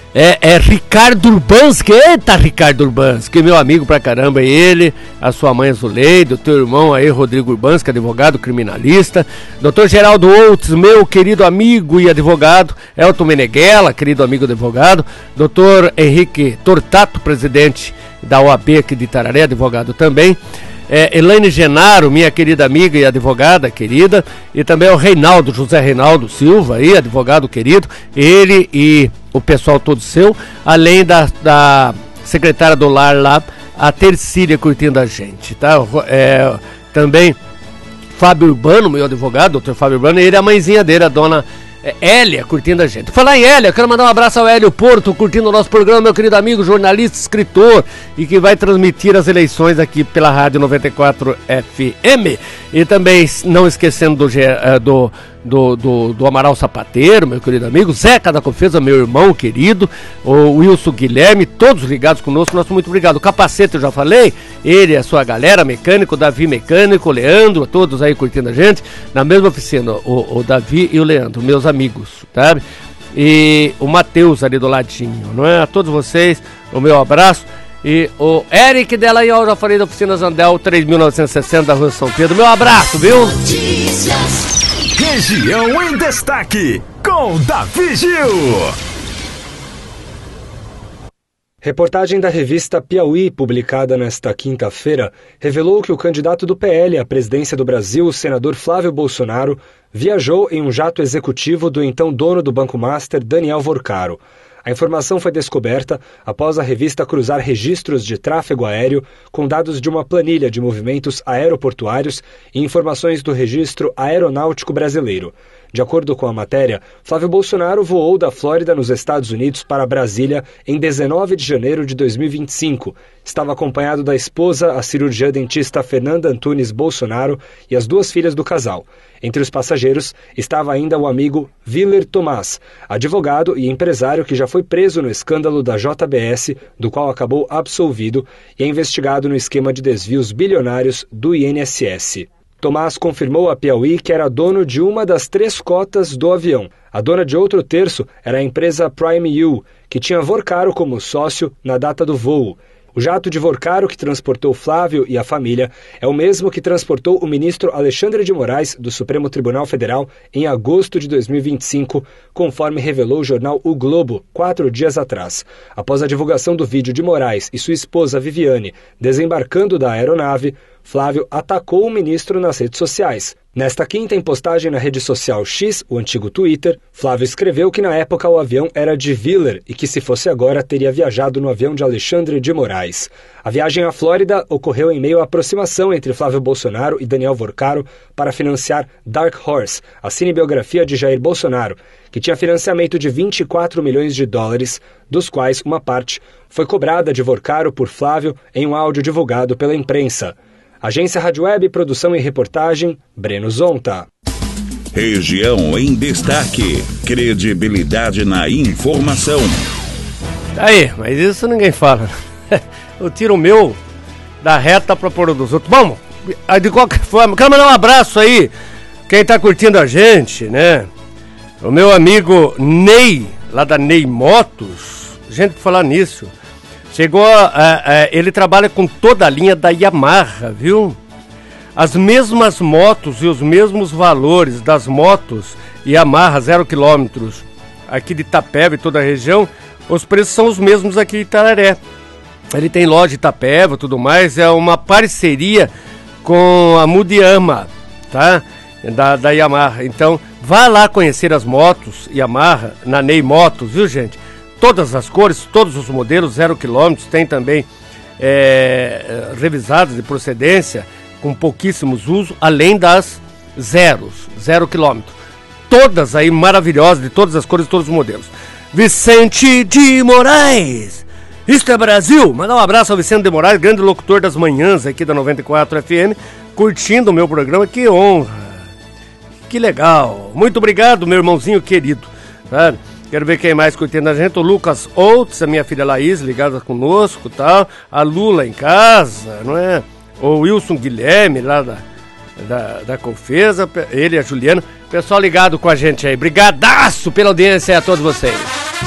É Ricardo Urbanski. Eita, Ricardo Urbanski, meu amigo pra caramba, ele, a sua mãe Zuleide, o teu irmão aí, Rodrigo Urbanski, advogado criminalista, Dr. Geraldo Outros, meu querido amigo e advogado, Elton Meneghella, querido amigo advogado, Dr. Henrique Tortato, presidente da OAB aqui de Itararé, advogado também, Elaine Genaro, minha querida amiga e advogada querida, e também o Reinaldo, José Reinaldo Silva, aí, advogado querido, ele e o pessoal todo seu, além da secretária do lar lá, a Tercília, curtindo a gente, tá? Também Fábio Urbano, meu advogado, doutor Fábio Urbano, e ele é a mãezinha dele, a dona Hélia, curtindo a gente. Falar em Hélia, eu quero mandar um abraço ao Hélio Porto, curtindo o nosso programa, meu querido amigo, jornalista, escritor, e que vai transmitir as eleições aqui pela Rádio 94 FM. E também, não esquecendo do Amaral Sapateiro, meu querido amigo, Zeca da Confesa, meu irmão querido, o Wilson Guilherme, todos ligados conosco, nosso muito obrigado. O Capacete eu já falei, ele, a sua galera, mecânico, Davi mecânico, Leandro, todos aí curtindo a gente, na mesma oficina, o Davi e o Leandro, meus amigos, sabe? E o Matheus ali do ladinho, não é? A todos vocês, o meu abraço. E o Eric Delanhol, já falei da oficina Zandel, 3.960 da Rua São Pedro, meu abraço, viu? Região em Destaque, com Davi Gil. Reportagem da revista Piauí, publicada nesta quinta-feira, revelou que o candidato do PL à presidência do Brasil, o senador Flávio Bolsonaro, viajou em um jato executivo do então dono do Banco Master, Daniel Vorcaro. A informação foi descoberta após a revista cruzar registros de tráfego aéreo com dados de uma planilha de movimentos aeroportuários e informações do Registro Aeronáutico Brasileiro. De acordo com a matéria, Flávio Bolsonaro voou da Flórida, nos Estados Unidos, para Brasília em 19 de janeiro de 2025. Estava acompanhado da esposa, a cirurgiã dentista Fernanda Antunes Bolsonaro, e as duas filhas do casal. Entre os passageiros estava ainda o amigo Willer Tomás, advogado e empresário que já foi preso no escândalo da JBS, do qual acabou absolvido, e é investigado no esquema de desvios bilionários do INSS. Tomás confirmou a Piauí que era dono de uma das 3 cotas do avião. A dona de outro terço era a empresa Prime U, que tinha Vorcaro como sócio na data do voo. O jato de Vorcaro que transportou Flávio e a família é o mesmo que transportou o ministro Alexandre de Moraes do Supremo Tribunal Federal em agosto de 2025, conforme revelou o jornal O Globo 4 dias atrás. Após a divulgação do vídeo de Moraes e sua esposa Viviane desembarcando da aeronave, Flávio atacou o ministro nas redes sociais. Nesta quinta, em postagem na rede social X, o antigo Twitter, Flávio escreveu que na época o avião era de Willer e que se fosse agora teria viajado no avião de Alexandre de Moraes. A viagem à Flórida ocorreu em meio à aproximação entre Flávio Bolsonaro e Daniel Vorcaro para financiar Dark Horse, a cinebiografia de Jair Bolsonaro, que tinha financiamento de 24 milhões de dólares, dos quais uma parte foi cobrada de Vorcaro por Flávio em um áudio divulgado pela imprensa. Agência Rádio Web, produção e reportagem, Breno Zonta. Região em Destaque. Credibilidade na informação. Aí, mas isso ninguém fala. Eu tiro o meu da reta pra pôr dos outros. Bom, de qualquer forma, quero mandar um abraço aí. Quem tá curtindo a gente, né? O meu amigo Ney, lá da Ney Motos. Gente, por falar nisso. Ele trabalha com toda a linha da Yamaha, viu? As mesmas motos e os mesmos valores das motos Yamaha 0 km aqui de Itapeva e toda a região, os preços são os mesmos aqui em Itararé. Ele tem loja de Itapeva e tudo mais, é uma parceria com a Mudiyama, tá? Da Yamaha. Então, vá lá conhecer as motos Yamaha na Ney Motos, viu, gente? Todas as cores, todos os modelos, 0 km, tem também revisados de procedência, com pouquíssimos usos, além das 0 km. Todas aí maravilhosas, de todas as cores, todos os modelos. Vicente de Moraes, isto é Brasil! Mandar um abraço ao Vicente de Moraes, grande locutor das manhãs aqui da 94 FM, curtindo o meu programa, que honra, que legal. Muito obrigado, meu irmãozinho querido, sabe? Quero ver quem mais curtindo a gente. O Lucas Outros, a minha filha Laís, ligada conosco, tal. A Lula em casa, não é? O Wilson Guilherme, lá da Confesa. Ele e a Juliana. Pessoal ligado com a gente aí. Brigadaço pela audiência a todos vocês.